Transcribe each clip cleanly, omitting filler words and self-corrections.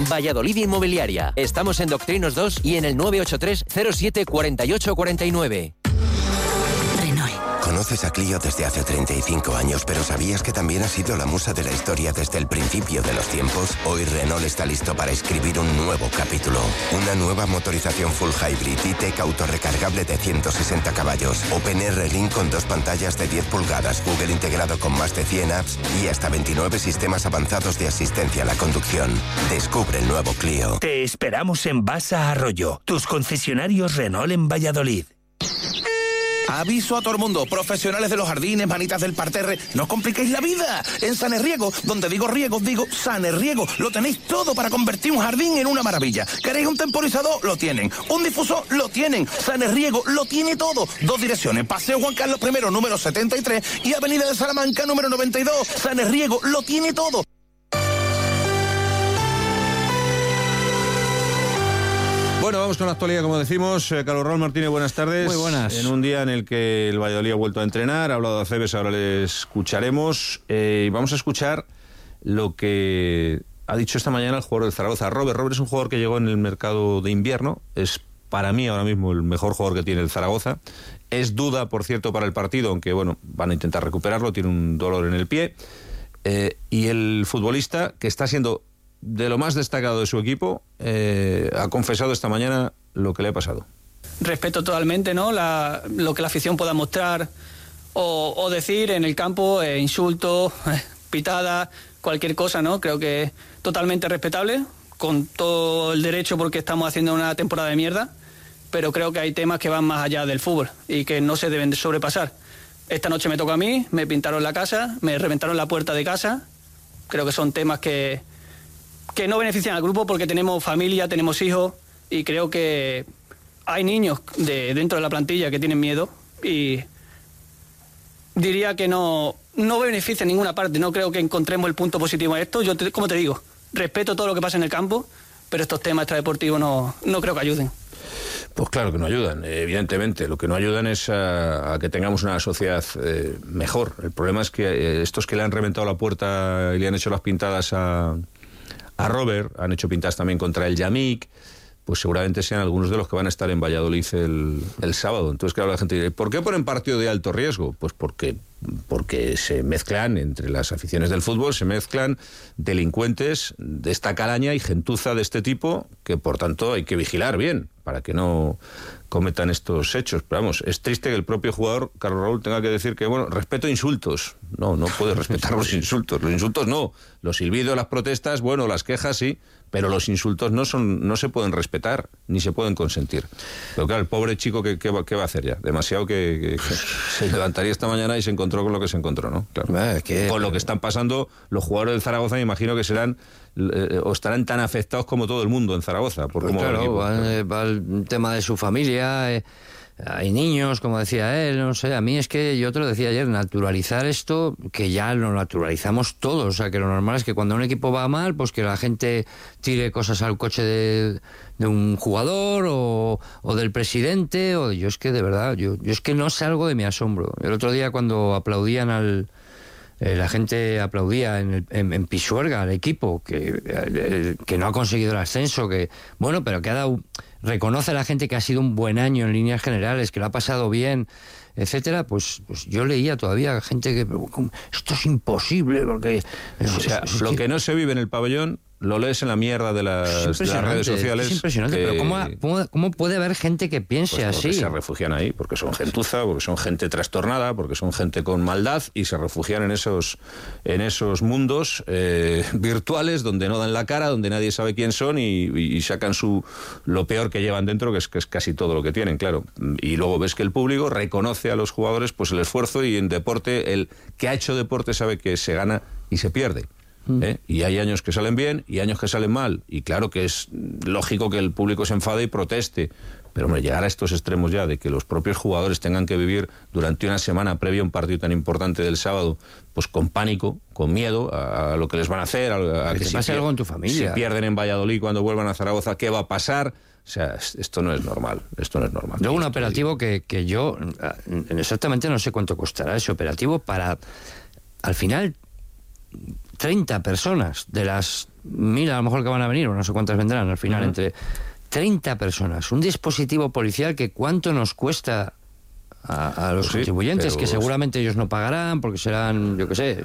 Valladolid Inmobiliaria. Estamos en Doctrinos 2 y en el 983 07 48 49. Conoces a Clio desde hace 35 años, pero ¿sabías que también ha sido la musa de la historia desde el principio de los tiempos? Hoy Renault está listo para escribir un nuevo capítulo. Una nueva motorización full hybrid E-Tech autorrecargable de 160 caballos. OpenR Link con 2 pantallas de 10 pulgadas, Google integrado con más de 100 apps y hasta 29 sistemas avanzados de asistencia a la conducción. Descubre el nuevo Clio. Te esperamos en Basa Arroyo, tus concesionarios Renault en Valladolid. Aviso a todo el mundo, profesionales de los jardines, manitas del parterre, no os compliquéis la vida. En Sanerriego, donde digo riego, digo Sanerriego, lo tenéis todo para convertir un jardín en una maravilla. ¿Queréis un temporizador? Lo tienen. ¿Un difusor? Lo tienen. Sanerriego lo tiene todo. 2 direcciones, Paseo Juan Carlos I, número 73 y Avenida de Salamanca, número 92. Sanerriego lo tiene todo. Bueno, vamos con la actualidad, como decimos. Carlos Raúl Martínez, buenas tardes. Muy buenas. En un día en el que el Valladolid ha vuelto a entrenar, ha hablado de Aceves, ahora le escucharemos. Y vamos a escuchar lo que ha dicho esta mañana el jugador del Zaragoza. Robert es un jugador que llegó en el mercado de invierno. Es para mí ahora mismo el mejor jugador que tiene el Zaragoza. Es duda, por cierto, para el partido, aunque bueno, van a intentar recuperarlo, tiene un dolor en el pie. Y el futbolista, que está siendo de lo más destacado de su equipo, ha confesado esta mañana lo que le ha pasado. Respeto totalmente, ¿no? Lo que la afición pueda mostrar o decir en el campo, insultos, pitadas, cualquier cosa, ¿no? Creo que es totalmente respetable, con todo el derecho, porque estamos haciendo una temporada de mierda, pero creo que hay temas que van más allá del fútbol y que no se deben de sobrepasar. Esta noche me tocó a mí, me pintaron la casa, me reventaron la puerta de casa. Creo que son temas que no benefician al grupo, porque tenemos familia, tenemos hijos, y creo que hay niños dentro de la plantilla que tienen miedo, y diría que no beneficia en ninguna parte. No creo que encontremos el punto positivo a esto. Como te digo, respeto todo lo que pasa en el campo, pero estos temas extradeportivos no creo que ayuden. Pues claro que no ayudan, evidentemente. Lo que no ayudan es a que tengamos una sociedad mejor. El problema es que estos que le han reventado la puerta y le han hecho las pintadas a Robert, han hecho pintadas también contra el Yamik, pues seguramente sean algunos de los que van a estar en Valladolid el sábado. Entonces, claro, la gente dice, ¿por qué ponen partido de alto riesgo? Pues porque se mezclan entre las aficiones del fútbol, se mezclan delincuentes de esta calaña y gentuza de este tipo, que por tanto hay que vigilar bien para que no cometan estos hechos. Pero vamos, es triste que el propio jugador, Carlos Raúl, tenga que decir que, bueno, respeto insultos. No puede respetar los insultos no. Los silbidos, las protestas, bueno, las quejas sí, pero los insultos no se pueden respetar, ni se pueden consentir. Pero claro, el pobre chico, ¿qué va a hacer ya? Demasiado que se levantaría esta mañana y se encontró con lo que se encontró, ¿no? Claro. Con lo que están pasando los jugadores del Zaragoza, me imagino que serán o estarán tan afectados como todo el mundo en Zaragoza. Por pues claro, va el tema de su familia, hay niños, como decía él, no sé. A mí es que, yo te lo decía ayer, naturalizar esto, que ya lo naturalizamos todos. O sea, que lo normal es que cuando un equipo va mal, pues que la gente tire cosas al coche de un jugador o del presidente. Yo es que, de verdad, yo es que no salgo de mi asombro. El otro día, cuando aplaudían la gente aplaudía en Pisuerga al equipo que no ha conseguido el ascenso, pero que ha dado, reconoce a la gente que ha sido un buen año en líneas generales, que lo ha pasado bien, etcétera. Pues yo leía todavía gente que esto es imposible, porque lo que no se vive en el pabellón lo lees en la mierda de las redes sociales. Es impresionante, pero ¿cómo puede haber gente que piense pues así? Se refugian ahí, porque son gentuza, porque son gente trastornada, porque son gente con maldad, y se refugian en esos mundos virtuales donde no dan la cara, donde nadie sabe quién son, y sacan lo peor que llevan dentro, que es que casi todo lo que tienen, claro. Y luego ves que el público reconoce a los jugadores pues el esfuerzo, y en deporte, el que ha hecho deporte sabe que se gana y se pierde. Y hay años que salen bien y años que salen mal, y claro que es lógico que el público se enfade y proteste, pero hombre, llegar a estos extremos ya de que los propios jugadores tengan que vivir durante una semana previa a un partido tan importante del sábado, pues con pánico, con miedo a lo que les van a hacer, a que te pase algo en tu familia. Si pierden en Valladolid cuando vuelvan a Zaragoza, ¿qué va a pasar? O sea, esto no es normal. Luego un operativo que yo exactamente no sé cuánto costará ese operativo para, al final, 30 personas de las 1000 a lo mejor que van a venir, o no sé cuántas vendrán al final, entre 30 personas, un dispositivo policial que cuánto nos cuesta a los contribuyentes, que seguramente ellos no pagarán porque serán, yo qué sé,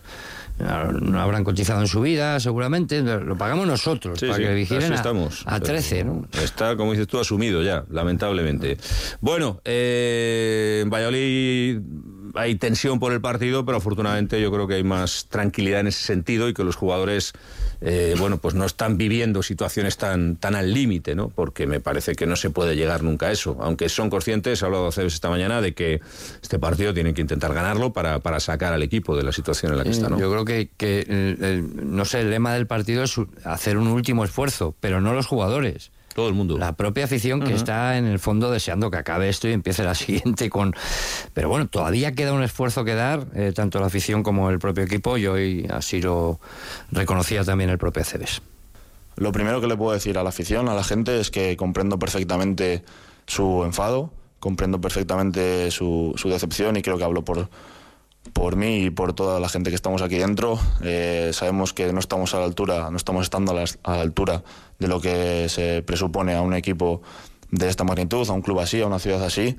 no habrán cotizado en su vida, seguramente lo pagamos nosotros, para que vigilen a 13, ¿no? Está, como dices tú, asumido ya, lamentablemente. Bueno, en Valladolid hay tensión por el partido, pero afortunadamente yo creo que hay más tranquilidad en ese sentido y que los jugadores pues no están viviendo situaciones tan al límite, ¿no? Porque me parece que no se puede llegar nunca a eso, aunque son conscientes, he hablado hace esta mañana, de que este partido tienen que intentar ganarlo para sacar al equipo de la situación en la que está, ¿no? Yo creo que no sé, el lema del partido es hacer un último esfuerzo, pero no los jugadores. Todo el mundo. La propia afición que está en el fondo deseando que acabe esto y empiece la siguiente con... Pero bueno, todavía queda un esfuerzo que dar, tanto la afición como el propio equipo, y hoy así lo reconocía también el propio Acebes. Lo primero que le puedo decir a la afición, a la gente, es que comprendo perfectamente su enfado, comprendo perfectamente su decepción, y creo que hablo por mí y por toda la gente que estamos aquí dentro. Sabemos que no estamos a la altura, no estamos estando a la altura de lo que se presupone a un equipo de esta magnitud, a un club así, a una ciudad así,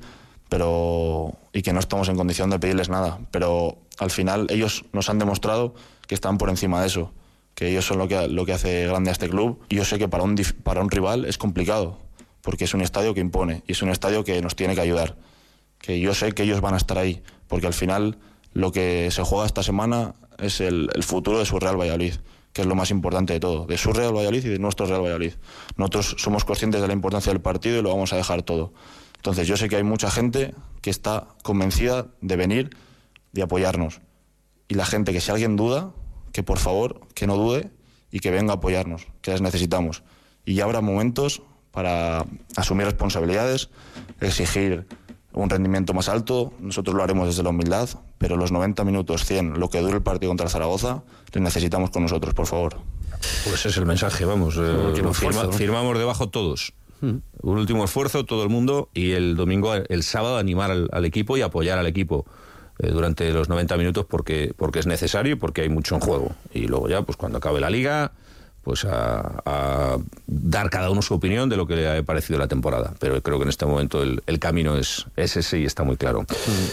y que no estamos en condición de pedirles nada. Pero al final ellos nos han demostrado que están por encima de eso, que ellos son lo que hace grande a este club. Y yo sé que para un rival es complicado, porque es un estadio que impone y es un estadio que nos tiene que ayudar. Que yo sé que ellos van a estar ahí, porque al final lo que se juega esta semana es el futuro de su Real Valladolid, que es lo más importante de todo, de su Real Valladolid y de nuestro Real Valladolid. Nosotros somos conscientes de la importancia del partido y lo vamos a dejar todo. Entonces yo sé que hay mucha gente que está convencida de venir, de apoyarnos. Y la gente que, si alguien duda, que por favor, que no dude y que venga a apoyarnos, que las necesitamos. Y ya habrá momentos para asumir responsabilidades, exigir un rendimiento más alto. Nosotros lo haremos desde la humildad, pero los 90 minutos, 100, lo que dure el partido contra el Zaragoza, les necesitamos con nosotros, por favor. Pues ese es el mensaje, vamos. Firmamos debajo todos. Un último esfuerzo, todo el mundo, y el sábado animar al equipo y apoyar al equipo durante los 90 minutos porque es necesario y porque hay mucho en juego. Y luego ya, pues cuando acabe la liga, pues a dar cada uno su opinión de lo que le ha parecido la temporada. Pero creo que en este momento el camino es ese y está muy claro.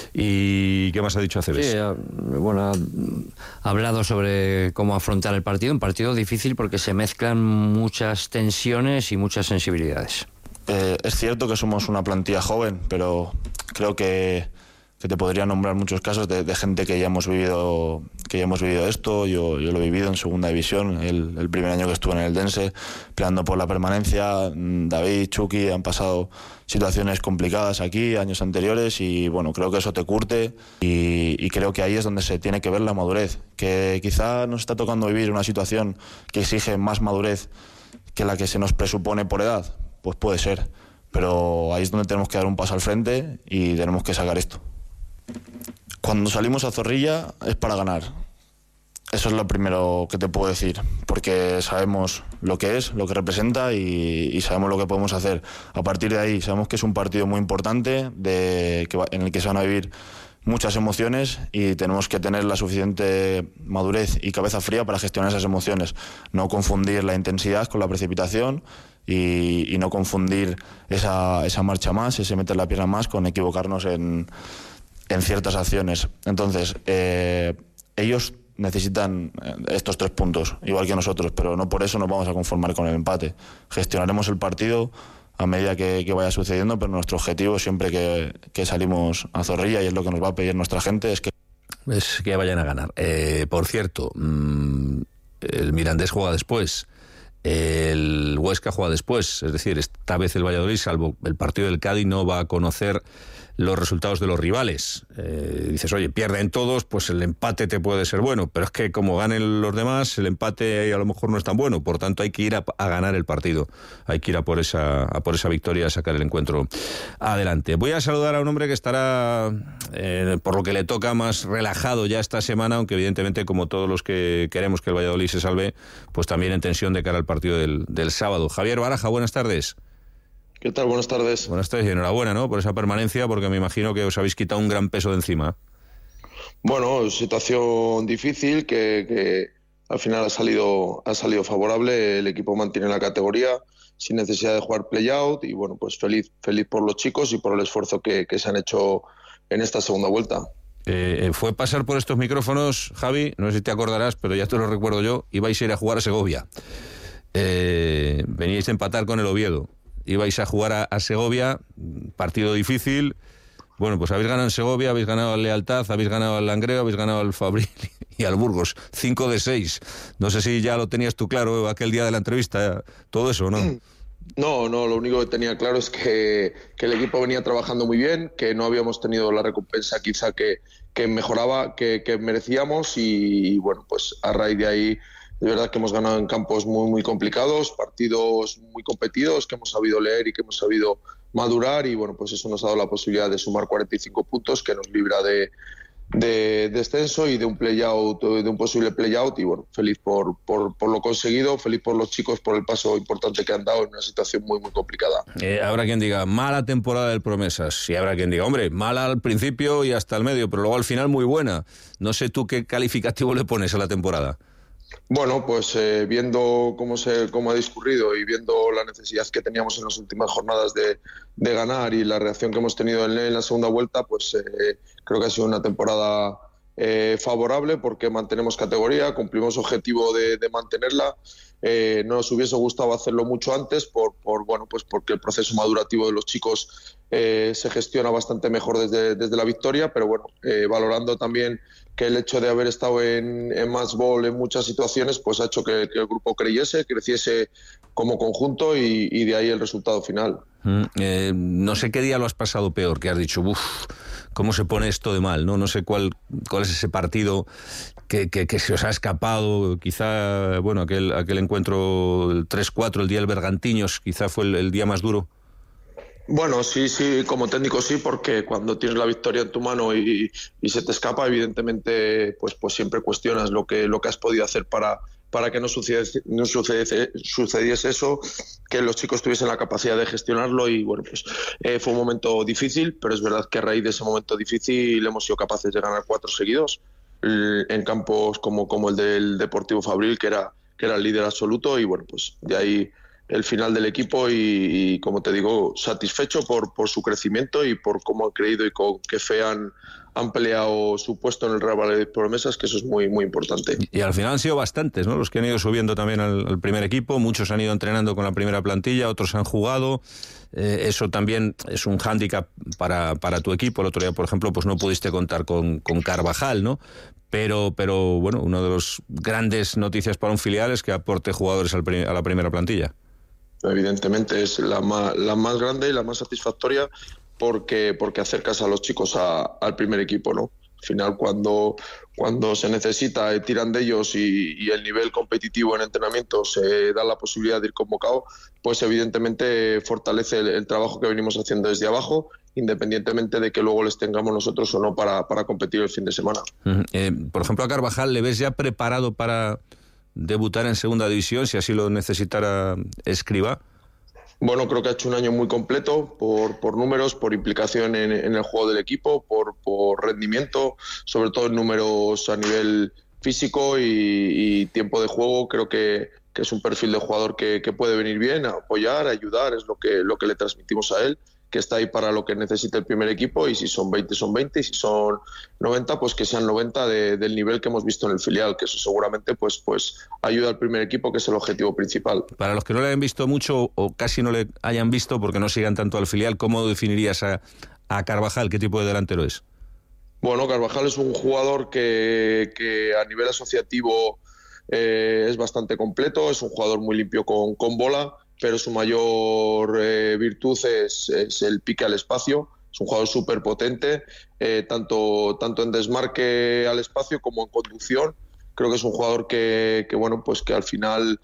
¿Y qué más ha dicho Acebes? Sí, bueno, ha hablado sobre cómo afrontar el partido. Un partido difícil porque se mezclan muchas tensiones y muchas sensibilidades. Es cierto que somos una plantilla joven, pero creo que te podría nombrar muchos casos de gente que ya hemos vivido esto. Yo lo he vivido en segunda división, el primer año que estuve en el Dense, peleando por la permanencia. David, Chucky, han pasado situaciones complicadas aquí, años anteriores, y bueno, creo que eso te curte, y creo que ahí es donde se tiene que ver la madurez, que quizá nos está tocando vivir una situación que exige más madurez que la que se nos presupone por edad, pues puede ser, pero ahí es donde tenemos que dar un paso al frente y tenemos que sacar esto. Cuando salimos a Zorrilla es para ganar. Eso es lo primero que te puedo decir, porque sabemos lo que es, lo que representa y sabemos lo que podemos hacer. A partir de ahí sabemos que es un partido muy importante en el que se van a vivir muchas emociones, y tenemos que tener la suficiente madurez y cabeza fría para gestionar esas emociones. No confundir la intensidad con la precipitación y no confundir esa marcha más, ese meter la pierna más, con equivocarnos en ciertas acciones. Entonces, ellos necesitan estos 3 puntos, igual que nosotros, pero no por eso nos vamos a conformar con el empate. Gestionaremos el partido a medida que vaya sucediendo, pero nuestro objetivo siempre que salimos a Zorrilla, y es lo que nos va a pedir nuestra gente, es que vayan a ganar. Por cierto, el Mirandés juega después, el Huesca juega después, es decir, esta vez el Valladolid, salvo el partido del Cádiz, no va a conocer los resultados de los rivales. Dices, oye, pierden todos, pues el empate te puede ser bueno, pero es que como ganen los demás, el empate a lo mejor no es tan bueno, por tanto hay que ir a ganar el partido, hay que ir a por esa victoria, a sacar el encuentro adelante. Voy a saludar a un hombre que estará, por lo que le toca, más relajado ya esta semana, aunque evidentemente, como todos los que queremos que el Valladolid se salve, pues también en tensión de cara al partido del sábado. Javier Baraja, buenas tardes. ¿Qué tal? Buenas tardes. Buenas tardes y enhorabuena, ¿no?, por esa permanencia, porque me imagino que os habéis quitado un gran peso de encima. Bueno, situación difícil que al final ha salido favorable. El equipo mantiene la categoría sin necesidad de jugar play-out y bueno, pues feliz por los chicos y por el esfuerzo que se han hecho en esta segunda vuelta. Fue pasar por estos micrófonos, Javi, no sé si te acordarás, pero ya te lo recuerdo yo, ibais a ir a jugar a Segovia. Veníais a empatar con el Oviedo. Ibais a jugar a Segovia, partido difícil. Bueno, pues habéis ganado en Segovia, habéis ganado al Lealtad, habéis ganado al Langreo, habéis ganado al Fabril y al Burgos. 5 de 6. No sé si ya lo tenías tú claro aquel día de la entrevista, todo eso, ¿no? No, lo único que tenía claro es que el equipo venía trabajando muy bien, que no habíamos tenido la recompensa quizá que mejoraba, que merecíamos y bueno, pues a raíz de ahí de verdad que hemos ganado en campos muy, muy complicados, partidos muy competidos que hemos sabido leer y que hemos sabido madurar y bueno, pues eso nos ha dado la posibilidad de sumar 45 puntos que nos libra de descenso y de un play-out, de un posible play-out y bueno, feliz por lo conseguido, feliz por los chicos por el paso importante que han dado en una situación muy muy complicada. Habrá quien diga, mala temporada del Promesas, y habrá quien diga, hombre, mala al principio y hasta el medio, pero luego al final muy buena. No sé tú qué calificativo le pones a la temporada. Bueno, pues viendo cómo ha discurrido y viendo la necesidad que teníamos en las últimas jornadas de ganar y la reacción que hemos tenido en la segunda vuelta, pues creo que ha sido una temporada favorable porque mantenemos categoría, cumplimos objetivo de mantenerla. No nos hubiese gustado hacerlo mucho antes porque el proceso madurativo de los chicos se gestiona bastante mejor desde la victoria, pero bueno, valorando también que el hecho de haber estado en match ball en muchas situaciones pues ha hecho que el grupo creciese como conjunto y de ahí el resultado final. No sé qué día lo has pasado peor, que has dicho, cómo se pone esto de mal, no sé cuál es ese partido que se os ha escapado, quizá, bueno, aquel encuentro el 3-4, el día del Bergantiños, quizá fue el día más duro. Bueno, sí, como técnico sí, porque cuando tienes la victoria en tu mano y se te escapa, evidentemente, pues siempre cuestionas lo que has podido hacer para que no sucediese eso, que los chicos tuviesen la capacidad de gestionarlo y bueno, pues fue un momento difícil, pero es verdad que a raíz de ese momento difícil hemos sido capaces de ganar 4 seguidos en campos como el del Deportivo Fabril, que era el líder absoluto y bueno, pues de ahí el final del equipo y como te digo, satisfecho por su crecimiento y por cómo han creído y con qué fe han peleado su puesto en el Real Valladolid Promesas, que eso es muy, muy importante. Y al final han sido bastantes, ¿no? Los que han ido subiendo también al primer equipo, muchos han ido entrenando con la primera plantilla, otros han jugado. Eso también es un hándicap para tu equipo. El otro día, por ejemplo, pues no pudiste contar con Carvajal, ¿no? Pero bueno, una de las grandes noticias para un filial es que aporte jugadores a la primera plantilla. Evidentemente es la más grande y la más satisfactoria porque acercas a los chicos al primer equipo, ¿no? Al final cuando se necesita tiran de ellos y el nivel competitivo en entrenamiento se da la posibilidad de ir convocado, pues evidentemente fortalece el trabajo que venimos haciendo desde abajo, independientemente de que luego les tengamos nosotros o no para competir el fin de semana. Por ejemplo, a Carvajal, ¿le ves ya preparado para debutar en segunda división si así lo necesitara Escribá? Bueno, creo que ha hecho un año muy completo por números, por implicación en el juego del equipo, por rendimiento, sobre todo en números a nivel físico y tiempo de juego. Creo que es un perfil de jugador que puede venir bien, a apoyar, a ayudar, es lo que le transmitimos a él, que está ahí para lo que necesite el primer equipo y si son 20 son 20 y si son 90 pues que sean 90 del nivel que hemos visto en el filial, que eso seguramente pues ayuda al primer equipo, que es el objetivo principal. Para los que no le hayan visto mucho o casi no le hayan visto porque no sigan tanto al filial, ¿cómo definirías a Carvajal? ¿Qué tipo de delantero es? Bueno, Carvajal es un jugador que a nivel asociativo es bastante completo, es un jugador muy limpio con bola, pero su mayor virtud es el pique al espacio. Es un jugador súper potente, tanto en desmarque al espacio como en conducción. Creo que es un jugador que bueno, pues que al final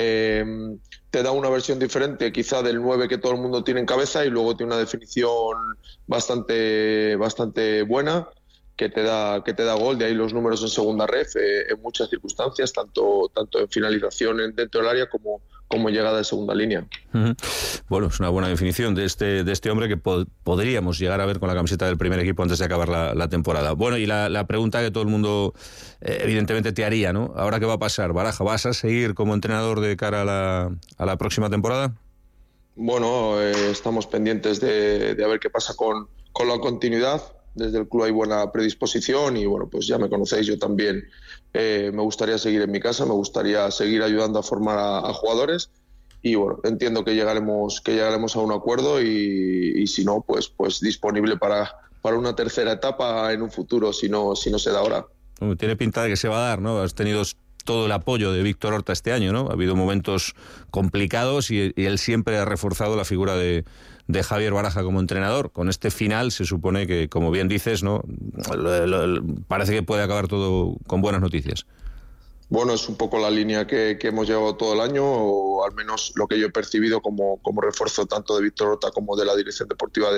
te da una versión diferente quizá del 9 que todo el mundo tiene en cabeza y luego tiene una definición bastante buena que te da gol. De ahí los números en segunda ref en muchas circunstancias, tanto en finalización dentro del área como como llegada de segunda línea. Bueno, es una buena definición de este hombre que podríamos llegar a ver con la camiseta del primer equipo antes de acabar la temporada. Bueno, y la pregunta que todo el mundo evidentemente te haría, ¿no? ¿Ahora qué va a pasar, Baraja? ¿Vas a seguir como entrenador de cara a la próxima temporada? Bueno, estamos pendientes de ver qué pasa con la continuidad. Desde el club hay buena predisposición y bueno, pues ya me conocéis, yo también me gustaría seguir en mi casa, me gustaría seguir ayudando a formar a jugadores y bueno, entiendo que llegaremos a un acuerdo y si no, pues disponible para una tercera etapa en un futuro, si no se da ahora. Tiene pinta de que se va a dar, ¿no? Has tenido todo el apoyo de Víctor Horta este año, ¿no? Ha habido momentos complicados y él siempre ha reforzado la figura de Javier Baraja como entrenador. Con este final se supone que, como bien dices, ¿no? Parece que puede acabar todo con buenas noticias. Bueno, es un poco la línea que hemos llevado todo el año, o al menos lo que yo he percibido como refuerzo tanto de Víctor Horta como de la dirección deportiva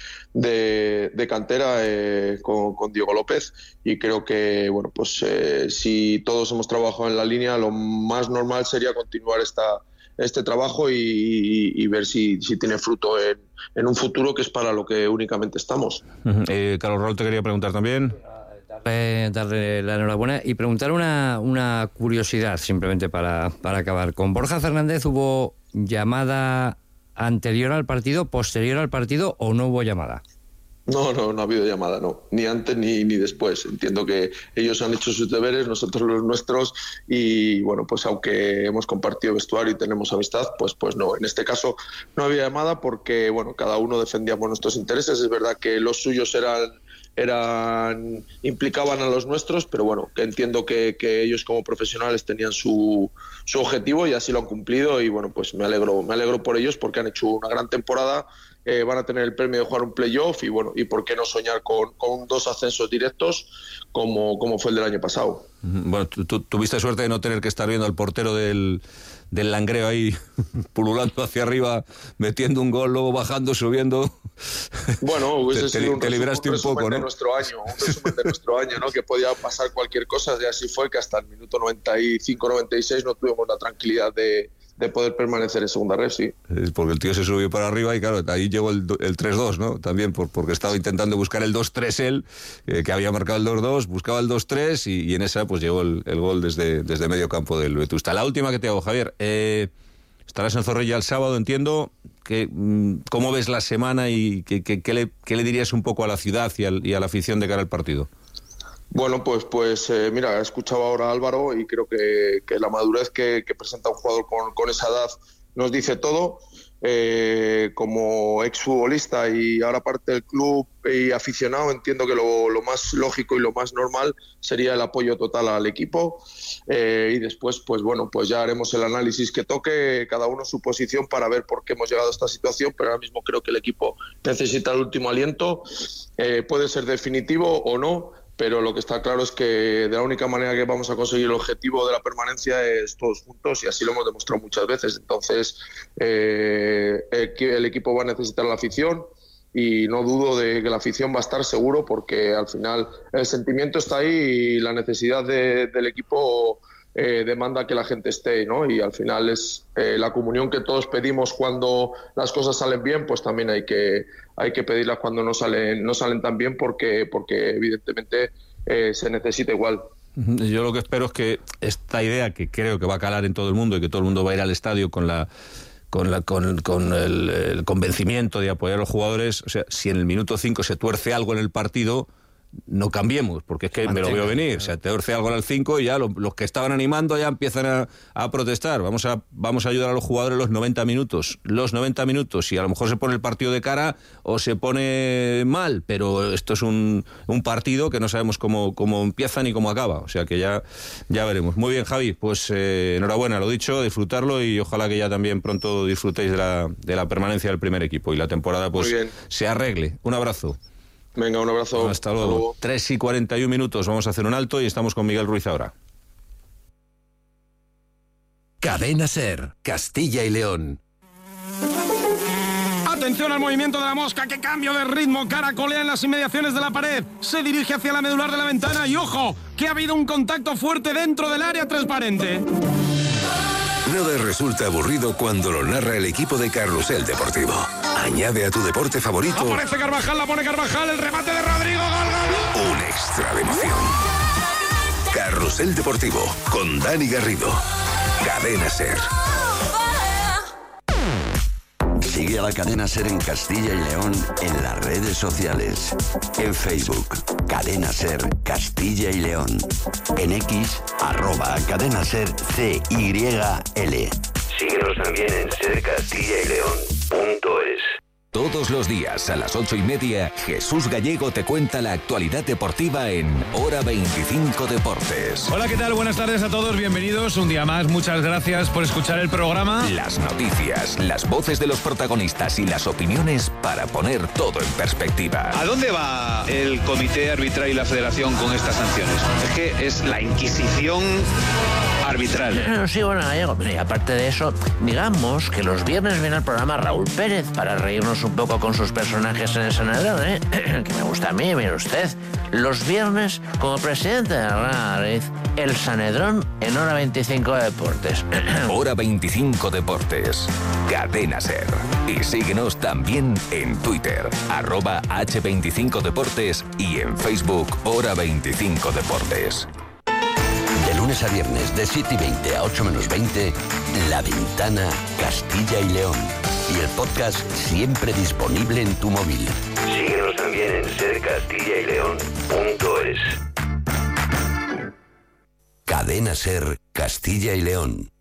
de cantera con Diego López, y creo que bueno, pues si todos hemos trabajado en la línea, lo más normal sería continuar este trabajo y ver si tiene fruto en un futuro, que es para lo que únicamente estamos. Carlos Raúl te quería preguntar también. Darle la enhorabuena y preguntar una curiosidad simplemente para acabar. ¿Con Borja Fernández hubo llamada anterior al partido, posterior al partido o no hubo llamada? No ha habido llamada, no. Ni antes ni después. Entiendo que ellos han hecho sus deberes, nosotros los nuestros, y bueno, pues aunque hemos compartido vestuario y tenemos amistad, pues no. En este caso no había llamada porque, bueno, cada uno defendíamos nuestros intereses. Es verdad que los suyos implicaban a los nuestros, pero bueno, que entiendo que ellos como profesionales tenían su objetivo y así lo han cumplido, y bueno, pues me alegro por ellos porque han hecho una gran temporada. Van a tener el premio de jugar un playoff y bueno, y por qué no soñar con 2 ascensos directos como fue el del año pasado. Bueno, tú tuviste suerte de no tener que estar viendo al portero del Langreo ahí pululando hacia arriba, metiendo un gol, luego bajando, subiendo. Bueno, hubiese sido te libraste un poco, ¿no? Un resumen de nuestro año, ¿no? Que podía pasar cualquier cosa, y así fue, que hasta el minuto 95-96 no tuvimos la tranquilidad de poder permanecer en segunda red, sí. Porque el tío se subió para arriba y claro, ahí llegó el 3-2, ¿no? También porque estaba intentando buscar el 2-3 él, que había marcado el 2-2, buscaba el 2-3 y en esa pues llegó el gol desde medio campo del Vetusta. La última que te hago, Javier, estarás en Zorrilla el sábado, entiendo. ¿Cómo ves la semana y qué le dirías un poco a la ciudad y a la afición de cara al partido? Bueno, pues mira, he escuchado ahora a Álvaro y creo que la madurez que presenta un jugador con esa edad nos dice todo. Como exfutbolista y ahora parte del club y aficionado, entiendo que lo más lógico y lo más normal sería el apoyo total al equipo, y después pues bueno, pues ya haremos el análisis que toque, cada uno su posición, para ver por qué hemos llegado a esta situación, pero ahora mismo creo que el equipo necesita el último aliento. Puede ser definitivo o no, pero lo que está claro es que de la única manera que vamos a conseguir el objetivo de la permanencia es todos juntos, y así lo hemos demostrado muchas veces. Entonces el equipo va a necesitar la afición, y no dudo de que la afición va a estar seguro, porque al final el sentimiento está ahí y la necesidad del equipo demanda que la gente esté, ¿no? Y al final es la comunión que todos pedimos cuando las cosas salen bien, pues también hay que pedirlas cuando no salen tan bien, porque evidentemente se necesita igual. Yo lo que espero es que esta idea, que creo que va a calar en todo el mundo y que todo el mundo va a ir al estadio con el convencimiento de apoyar a los jugadores, o sea, si en el minuto 5 se tuerce algo en el partido, no cambiemos, porque es que me lo veo venir. O sea, te torce algo al 5 y ya los que estaban animando ya empiezan a protestar. Vamos a ayudar a los jugadores los 90 minutos. Y a lo mejor se pone el partido de cara o se pone mal, pero esto es un partido que no sabemos cómo empieza ni cómo acaba. O sea que ya veremos. Muy bien, Javi, pues enhorabuena, lo dicho, disfrutarlo y ojalá que ya también pronto disfrutéis de la permanencia del primer equipo y la temporada pues se arregle. Un abrazo. Venga, un abrazo. Hasta luego. 3:41, vamos a hacer un alto y estamos con Miguel Ruiz ahora. Cadena SER, Castilla y León. Atención al movimiento de la mosca, que cambio de ritmo, caracolea en las inmediaciones de la pared, se dirige hacia la medular de la ventana y ojo, que ha habido un contacto fuerte dentro del área transparente. Nada resulta aburrido cuando lo narra el equipo de Carrusel Deportivo. Añade a tu deporte favorito... Aparece Carvajal, la pone Carvajal, el remate de Rodrigo, gol. Un extra de emoción. Carrusel Deportivo, con Dani Garrido. Cadena SER. Sigue a la Cadena SER en Castilla y León en las redes sociales. En Facebook, Cadena SER Castilla y León. En X, @Cadena SER CYL. Síguenos también en sercastillaYleón.es. Todos los días a las 8:30, Jesús Gallego te cuenta la actualidad deportiva en Hora 25 Deportes. Hola, ¿qué tal? Buenas tardes a todos, bienvenidos un día más. Muchas gracias por escuchar el programa. Las noticias, las voces de los protagonistas y las opiniones para poner todo en perspectiva. ¿A dónde va el comité arbitral y la federación con estas sanciones? Es que es la Inquisición arbitral. Sí, bueno, Gallego. Y aparte de eso, digamos que los viernes viene al programa Raúl Pérez para reírnos un poco con sus personajes en el Sanedrón, que me gusta a mí, mire usted. Los viernes, como presidente de la Madrid, el Sanedrón en Hora 25 Deportes. Hora 25 Deportes. Cadena SER. Y síguenos también en Twitter, @H25Deportes y en Facebook, Hora 25 Deportes. De lunes a viernes, de 7:20 a 8:20, La Ventana Castilla y León. Y el podcast siempre disponible en tu móvil. Síguenos también en sercastillaYleón.es. Cadena SER Castilla y León.